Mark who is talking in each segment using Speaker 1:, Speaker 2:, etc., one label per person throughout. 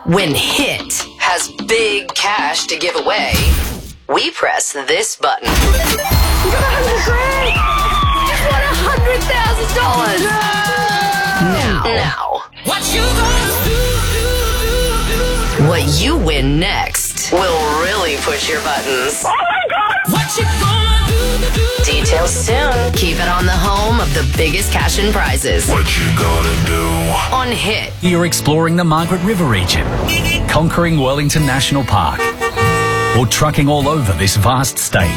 Speaker 1: When Hit has big cash to give away, we press this button.
Speaker 2: You got $100,000! You won $100,000!
Speaker 1: Now, what you gonna do? What you win next will really push your buttons.
Speaker 2: Oh my God!
Speaker 1: What you gonna do? Details soon. Keep it on the home of the biggest cash and prizes.
Speaker 3: What you gonna do?
Speaker 1: On Hit.
Speaker 4: You're exploring the Margaret River region, conquering Wellington National Park, or trucking all over this vast state.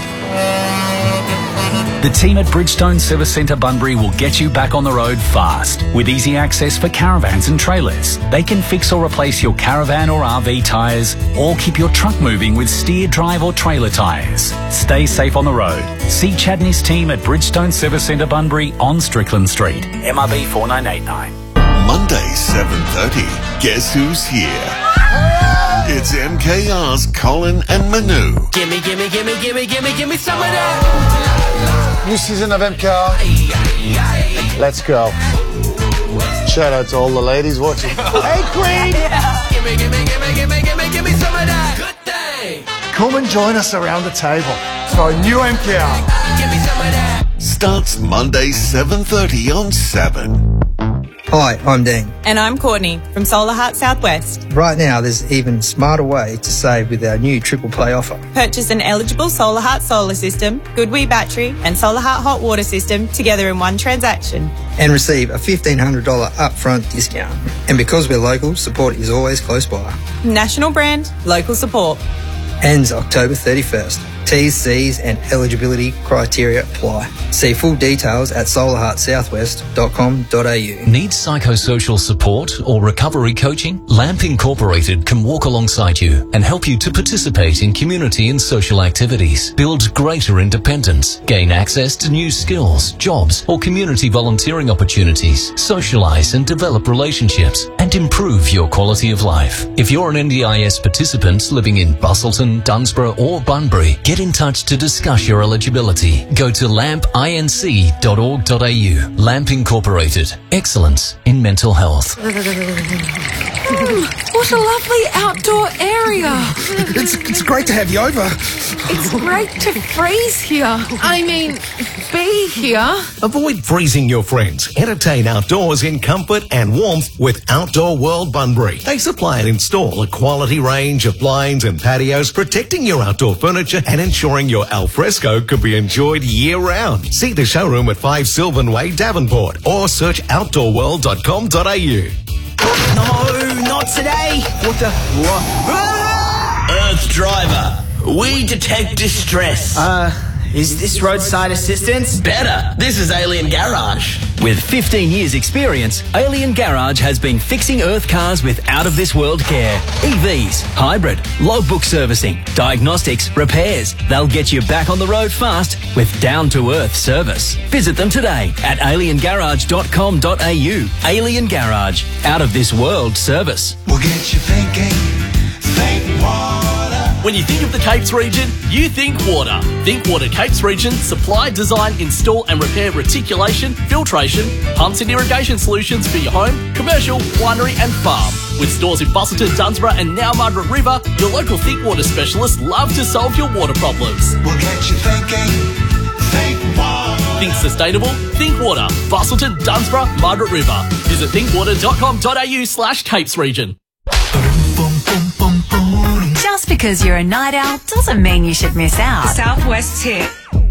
Speaker 4: The team at Bridgestone Service Centre Bunbury will get you back on the road fast with easy access for caravans and trailers. They can fix or replace your caravan or RV tyres or keep your truck moving with steer, drive or trailer tyres. Stay safe on the road. See Chad and his team at Bridgestone Service Centre Bunbury on Strickland Street. MRB 4989.
Speaker 3: Monday, 7:30. Guess who's here? It's MKR's Colin and Manu.
Speaker 5: Gimme some of that.
Speaker 6: New season of MKR. Let's go. Shout out to all the ladies watching. Hey, Queen!
Speaker 5: Gimme some of that. Good day.
Speaker 6: Come and join us around the table for a new MKR.
Speaker 5: Gimme some of that.
Speaker 3: Starts Monday, 7:30 on 7.
Speaker 7: Hi, I'm Dan.
Speaker 8: And I'm Courtney from Solar Heart Southwest.
Speaker 7: Right now, there's even smarter way to save with our new Triple Play offer.
Speaker 8: Purchase an eligible Solar Heart solar system, GoodWe battery, and Solar Heart hot water system together in one transaction.
Speaker 7: And receive a $1,500 upfront discount. And because we're local, support is always close by.
Speaker 8: National brand, local support.
Speaker 7: Ends October 31st. T's, C's and eligibility criteria apply. See full details at solarheartsouthwest.com.au.
Speaker 9: Need psychosocial support or recovery coaching? LAMP Incorporated can walk alongside you and help you to participate in community and social activities, build greater independence, gain access to new skills, jobs or community volunteering opportunities, socialize and develop relationships, and improve your quality of life. If you're an NDIS participant living in Busselton, Dunsborough or Bunbury, get in touch to discuss your eligibility. Go to lampinc.org.au. LAMP Incorporated. Excellence in mental health.
Speaker 2: What a lovely outdoor area.
Speaker 10: It's great to have you over.
Speaker 2: It's great to freeze here. I mean, be here.
Speaker 10: Avoid freezing your friends. Entertain outdoors in comfort and warmth with Outdoor World Bunbury. They supply and install a quality range of blinds and patios, protecting your outdoor furniture and ensuring your alfresco can be enjoyed year-round. See the showroom at 5 Sylvan Way, Davenport, or search outdoorworld.com.au.
Speaker 5: No, not today. What the? What? Earth Driver. We detect distress.
Speaker 11: Is this roadside assistance?
Speaker 5: Better. This is Alien Garage.
Speaker 12: With 15 years experience, Alien Garage has been fixing Earth cars with out-of-this-world care. EVs, hybrid, logbook servicing, diagnostics, repairs. They'll get you back on the road fast with down-to-earth service. Visit them today at aliengarage.com.au. Alien Garage, out-of-this-world service.
Speaker 3: We'll get you thinking. Think water.
Speaker 13: When you think of the Capes region, you think water. Think Water Capes region supply, design, install and repair reticulation, filtration, pumps and irrigation solutions for your home, commercial, winery and farm. With stores in Busselton, Dunsborough and now Margaret River, your local Think Water specialists love to solve your water problems.
Speaker 3: We'll get you thinking. Think water.
Speaker 13: Think sustainable? Think water. Busselton, Dunsborough, Margaret River. Visit thinkwater.com.au/Capes region.
Speaker 14: Just because you're a night owl doesn't mean you should miss out.
Speaker 2: Southwest's hit.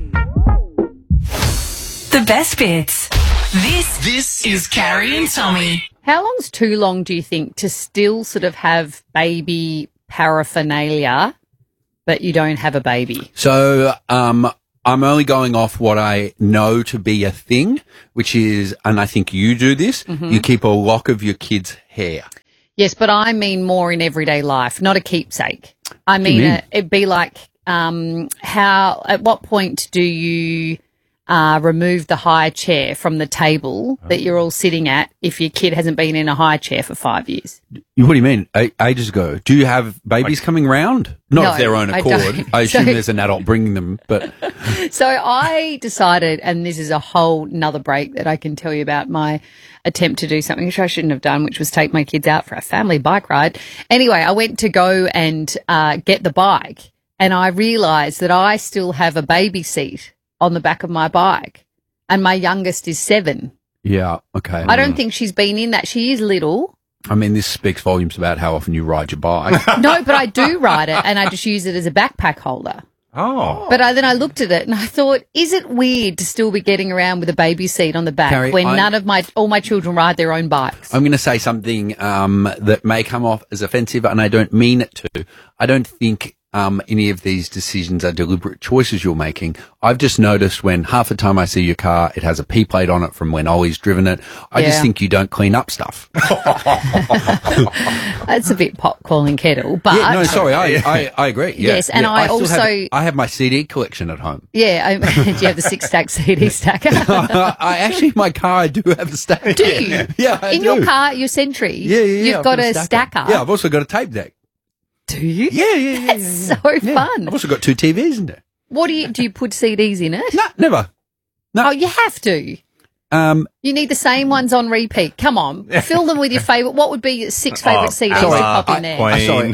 Speaker 14: The best bits. This is Carrie and Tommy.
Speaker 15: How long's too long, do you think, to still sort of have baby paraphernalia, but you don't have a baby?
Speaker 16: So, I'm only going off what I know to be a thing, which is, and I think you do this, you keep a lock of your kid's hair.
Speaker 15: Yes, but I mean more in everyday life, not a keepsake. I mean, it'd be like, at what point do you remove the high chair from the table that you're all sitting at if your kid hasn't been in a high chair for 5 years.
Speaker 16: What do you mean? Ages ago. Do you have babies coming round? Not
Speaker 15: No,
Speaker 16: of their own
Speaker 15: I
Speaker 16: accord.
Speaker 15: don't.
Speaker 16: I assume
Speaker 15: So-
Speaker 16: there's an adult bringing them, but
Speaker 15: So I decided, and this is a whole nother break that I can tell you about my attempt to do something which I shouldn't have done, which was take my kids out for a family bike ride. Anyway, I went to go and get the bike, and I realised that I still have a baby seat on the back of my bike, and my youngest is 7.
Speaker 16: yeah, okay.
Speaker 15: I don't think she's been in that. She is little.
Speaker 16: I mean, this speaks volumes about how often you ride your bike.
Speaker 15: No, but I do ride it, and I just use it as a backpack holder.
Speaker 16: Oh.
Speaker 15: But then I looked at it and I thought, is it weird to still be getting around with a baby seat on the back
Speaker 16: Carrie,
Speaker 15: when all my children ride their own bikes?
Speaker 16: I'm going to say something that may come off as offensive, and I don't mean it to. I don't think any of these decisions are deliberate choices you're making. I've just noticed when half the time I see your car, it has a P plate on it from when Ollie's driven it. I just
Speaker 15: Yeah.
Speaker 16: think you don't clean up stuff.
Speaker 15: That's a bit pot calling kettle, but
Speaker 16: Yeah, no, sorry, I agree. Yeah,
Speaker 15: Yes, and
Speaker 16: yeah.
Speaker 15: I
Speaker 16: still
Speaker 15: also-
Speaker 16: I have my CD collection at home.
Speaker 15: yeah, do you have the 6-stack CD stacker?
Speaker 16: I actually, in my car, I do have the stacker.
Speaker 15: Do you?
Speaker 16: Yeah, I
Speaker 15: In
Speaker 16: do.
Speaker 15: your car, your Sentry, you've
Speaker 16: I've
Speaker 15: got a stacker.
Speaker 16: Yeah, I've also got a tape deck.
Speaker 15: Do you?
Speaker 16: Yeah.
Speaker 15: That's so fun.
Speaker 16: I've also got 2 TVs in there.
Speaker 15: What do you put CDs in it?
Speaker 16: No, never. No.
Speaker 15: Oh, you have to. You need the same ones on repeat. Come on, fill them with your favourite. What would be your 6 favourite CDs to pop in there?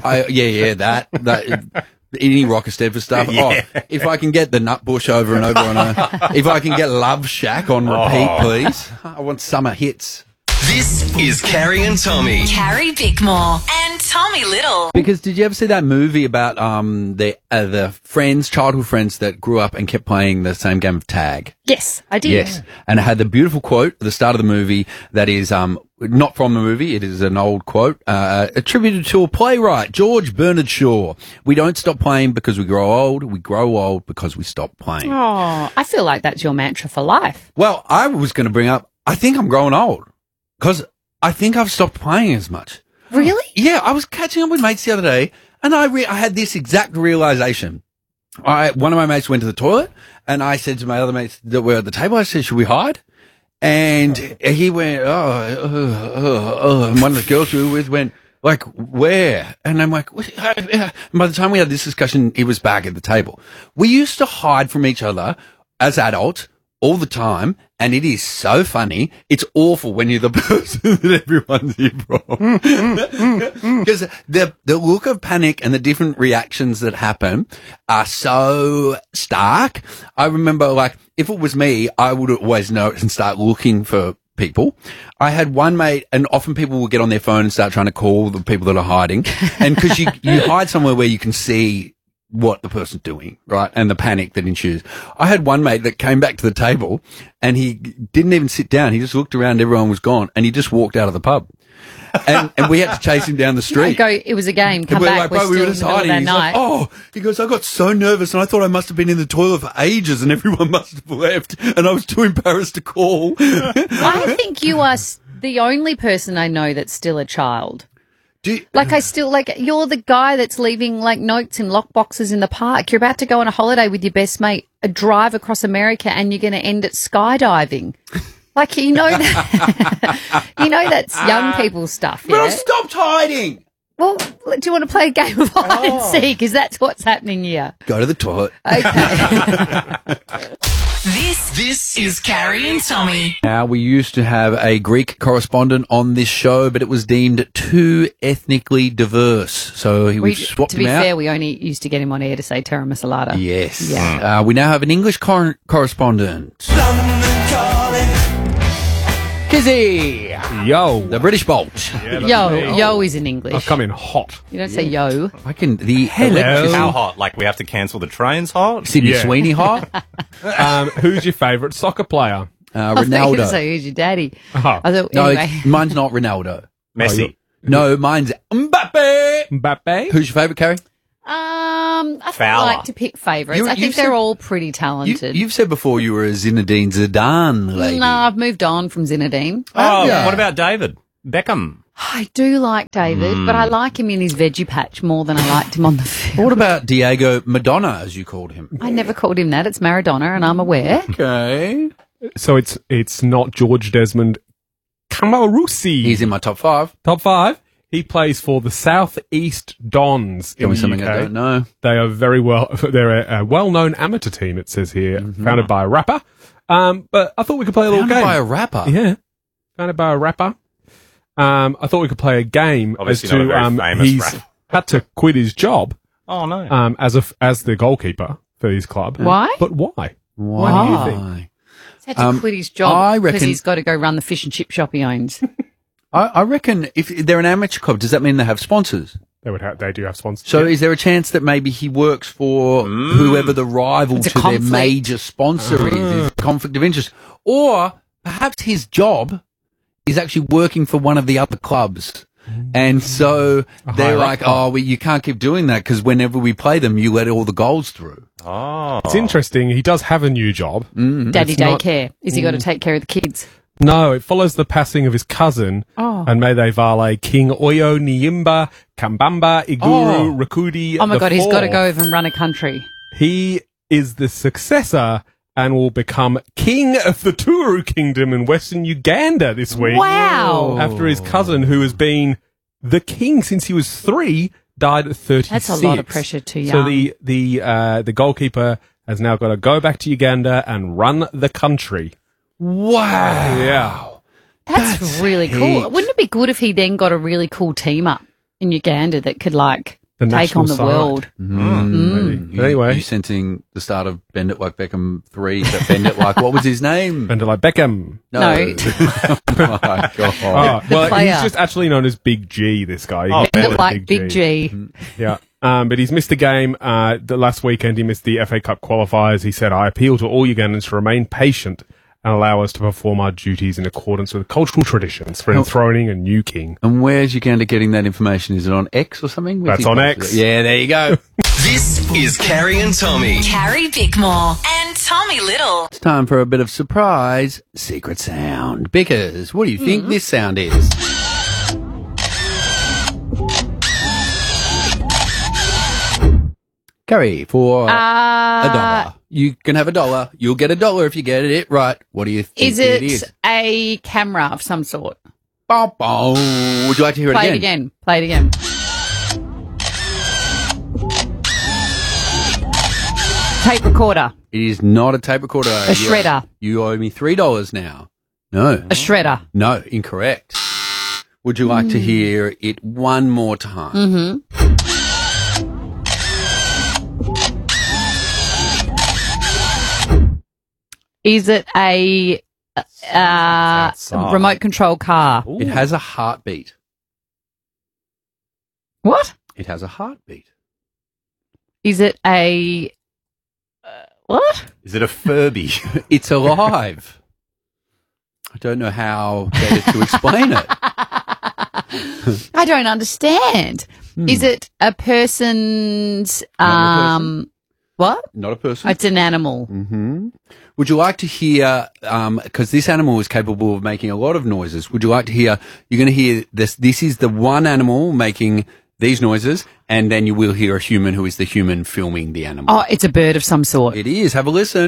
Speaker 16: That any Rockestead stuff.
Speaker 17: Yeah.
Speaker 16: Oh, if I can get the Nutbush over and over if I can get Love Shack on repeat, please. I want summer hits.
Speaker 14: This is Carrie and Tommy. Carrie Bickmore and Tommy Little.
Speaker 16: Because did you ever see that movie about the friends, childhood friends that grew up and kept playing the same game of tag?
Speaker 15: Yes, I did.
Speaker 16: Yes, and it had the beautiful quote at the start of the movie that is not from the movie. It is an old quote attributed to a playwright, George Bernard Shaw. We don't stop playing because we grow old. We grow old because we stop playing.
Speaker 15: Oh, I feel like that's your mantra for life.
Speaker 16: Well, I was going to bring up, I think I'm growing old because I think I've stopped playing as much.
Speaker 15: Really?
Speaker 16: Yeah, I was catching up with mates the other day and I had this exact realization. One of my mates went to the toilet and I said to my other mates that were at the table, I said, should we hide? And he went, and one of the girls we were with went, like, where? And I'm like, and by the time we had this discussion, he was back at the table. We used to hide from each other as adults all the time, and it is so funny. It's awful when you're the person that everyone's here from. Because the look of panic and the different reactions that happen are so stark. I remember, like, if it was me, I would always know and start looking for people. I had one mate, and often people will get on their phone and start trying to call the people that are hiding. And because you hide somewhere where you can see what the person's doing, right? And the panic that ensues. I had one mate that came back to the table and he didn't even sit down. He just looked around, everyone was gone, and he just walked out of the pub. And we had to chase him down the street.
Speaker 15: Go, it was a game. Come
Speaker 16: And we're
Speaker 15: back.
Speaker 16: like,
Speaker 15: we're
Speaker 16: bro,
Speaker 15: still
Speaker 16: we were
Speaker 15: in the
Speaker 16: just
Speaker 15: middle of
Speaker 16: hiding.
Speaker 15: that
Speaker 16: He's
Speaker 15: night.
Speaker 16: like, he goes, I got so nervous and I thought I must have been in the toilet for ages and everyone must have left and I was too embarrassed to call.
Speaker 15: I think you are the only person I know that's still a child. You're the guy that's leaving like notes in lockboxes in the park. You're about to go on a holiday with your best mate, a drive across America, and you're going to end at skydiving. Like, you know that's young people stuff.
Speaker 16: But
Speaker 15: Yeah?
Speaker 16: I've stopped hiding.
Speaker 15: Well, do you want to play a game of hide and seek? Because that's what's happening here.
Speaker 16: Go to the toilet.
Speaker 14: This is Carrie and Tommy.
Speaker 16: Now, we used to have a Greek correspondent on this show, but it was deemed too ethnically diverse. So we swapped
Speaker 15: to
Speaker 16: him
Speaker 15: be
Speaker 16: out.
Speaker 15: fair, we only used to get him on air to say Terra Masalata.
Speaker 16: Yes.
Speaker 15: Yeah.
Speaker 16: We now have an English correspondent. Kizzy!
Speaker 17: Yo.
Speaker 16: The British Bolt.
Speaker 15: Yo is in English.
Speaker 17: I've come in hot.
Speaker 15: You don't say yo.
Speaker 16: I can, the
Speaker 17: Hello.
Speaker 18: How hot? Like we have to cancel the trains hot?
Speaker 16: Sydney Sweeney hot.
Speaker 17: Who's your favourite soccer player?
Speaker 15: I thought you were
Speaker 16: Ronaldo.
Speaker 15: gonna say, who's your daddy?
Speaker 17: Oh.
Speaker 15: I thought,
Speaker 16: No,
Speaker 15: anyway.
Speaker 16: mine's not Ronaldo.
Speaker 18: Messi.
Speaker 16: No, mine's Mbappe.
Speaker 17: Mbappe?
Speaker 16: Who's your favourite, Carrie?
Speaker 15: I
Speaker 18: Fowler.
Speaker 15: like to pick favourites. I think
Speaker 16: you've
Speaker 15: they're
Speaker 16: said-
Speaker 15: all pretty talented.
Speaker 16: You've said before you were a Zinedine Zidane lady.
Speaker 15: No, I've moved on from Zinedine.
Speaker 18: Oh,
Speaker 16: Yeah.
Speaker 18: what about David Beckham?
Speaker 15: I do like David, but I like him in his veggie patch more than I liked him on the field.
Speaker 16: What about Diego Madonna, as you called him?
Speaker 15: I never called him that. It's Maradona, and I'm aware.
Speaker 16: Okay.
Speaker 17: So it's not George Desmond Camarusi.
Speaker 16: He's in my top 5.
Speaker 17: Top 5. He plays for the South East Dons.
Speaker 16: Tell me something I don't know.
Speaker 17: They are they're a well-known amateur team, it says here, founded by a rapper. But I thought we could play a little game.
Speaker 16: Founded by a rapper?
Speaker 17: Yeah. Founded by a rapper. I thought we could play a game
Speaker 18: Obviously
Speaker 17: as to
Speaker 18: not a very famous
Speaker 17: he's
Speaker 18: rapper.
Speaker 17: had to quit his job.
Speaker 18: Oh, no.
Speaker 17: As the goalkeeper for his club.
Speaker 15: Why?
Speaker 17: But why?
Speaker 16: Why?
Speaker 17: Why do you think?
Speaker 15: He's had to quit his job
Speaker 16: I
Speaker 15: because
Speaker 16: reckon-
Speaker 15: he's got to go run the fish and chip shop he owns.
Speaker 16: I reckon if they're an amateur club, does that mean they have sponsors?
Speaker 17: They do have sponsors.
Speaker 16: So is there a chance that maybe he works for whoever the rival
Speaker 15: It's a
Speaker 16: to their
Speaker 15: conflict.
Speaker 16: major sponsor is? Is it a conflict of interest? Or perhaps his job is actually working for one of the other clubs. And so they're like, you can't keep doing that because whenever we play them, you let all the goals through.
Speaker 18: Oh.
Speaker 17: It's interesting. He does have a new job.
Speaker 15: Daddy
Speaker 17: It's not-
Speaker 15: daycare. Is he got to take care of the kids?
Speaker 17: No, it follows the passing of his cousin,
Speaker 15: Oh.
Speaker 17: and may they vale King Oyo Nyimba Kambamba Iguru Rakudi.
Speaker 15: Oh my
Speaker 17: the
Speaker 15: God, he's got to
Speaker 17: Fourth.
Speaker 15: go over and run a country.
Speaker 17: He is the successor and will become king of the Turu Kingdom in Western Uganda this week.
Speaker 15: Wow.
Speaker 17: After his cousin, who has been the king since he was 3, died at 36.
Speaker 15: That's a lot of pressure too
Speaker 17: So
Speaker 15: young.
Speaker 17: the goalkeeper has now got to go back to Uganda and run the country.
Speaker 16: Wow.
Speaker 17: Yeah.
Speaker 15: That's really cool.
Speaker 16: heaps.
Speaker 15: Wouldn't it be good if he then got a really cool team up in Uganda that could
Speaker 17: The
Speaker 15: take
Speaker 17: national
Speaker 15: on the
Speaker 17: side.
Speaker 15: world?
Speaker 17: But anyway.
Speaker 16: You sensing the start of Bend It Like Beckham 3, but Bend It Like, what was his name?
Speaker 17: Bend It Like Beckham.
Speaker 15: No.
Speaker 16: Oh my God.
Speaker 17: Oh, well,
Speaker 15: player.
Speaker 17: he's just actually known as Big G, this guy.
Speaker 18: Oh,
Speaker 17: He's
Speaker 15: Bend
Speaker 17: called
Speaker 15: it like Big G.
Speaker 17: Yeah. But he's missed a game. The last weekend he missed the FA Cup qualifiers. He said, I appeal to all Ugandans to remain patient and allow us to perform our duties in accordance with cultural traditions for enthroning a new king.
Speaker 16: And where's Uganda getting that information? Is it on X or something?
Speaker 17: That's on X.
Speaker 16: Yeah, there you go.
Speaker 19: This is Carrie and Tommy.
Speaker 14: Carrie Bickmore and Tommy Little.
Speaker 16: It's time for a bit of surprise secret sound. Bickers, what do you think this sound is? Carrie, for $1. You can have $1. You'll get $1 if you get it right. What do you think
Speaker 15: Is it a camera of some sort?
Speaker 16: Bow, bow. Would you like to hear
Speaker 15: Play
Speaker 16: it
Speaker 15: it
Speaker 16: again?
Speaker 15: again. Play it again. Tape recorder.
Speaker 16: It is not a tape recorder.
Speaker 15: A shredder.
Speaker 16: You owe me $3 now. No.
Speaker 15: A shredder.
Speaker 16: No, incorrect. Would you like to hear it one more time?
Speaker 15: Mm-hmm. Is it a remote control car?
Speaker 16: It has a heartbeat.
Speaker 15: What?
Speaker 16: It has a heartbeat.
Speaker 15: Is it a what?
Speaker 16: Is it a Furby? It's alive. I don't know how better to explain it.
Speaker 15: I don't understand. Is it a person's what?
Speaker 16: Not a person.
Speaker 15: It's an animal.
Speaker 16: Mm-hmm. Would you like to hear, because this animal is capable of making a lot of noises, would you like to hear, you're going to hear this, this is the one animal making these noises, and then you will hear a human who is the human filming the animal.
Speaker 15: Oh, it's a bird of some sort.
Speaker 16: It is. Have a listen.